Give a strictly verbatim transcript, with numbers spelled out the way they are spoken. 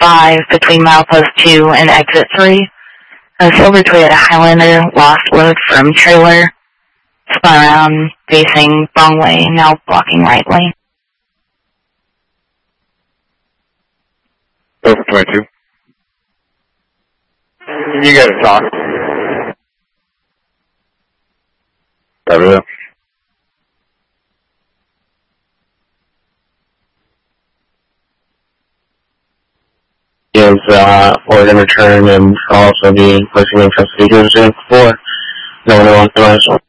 five between milepost two and exit three. A silver Toyota Highlander lost load from trailer, spun around, facing wrong way, now blocking right lane. Over twenty-two. You gotta talk. Over. Is uh, Oregon return and also be placing in custody. Four. No one authorized.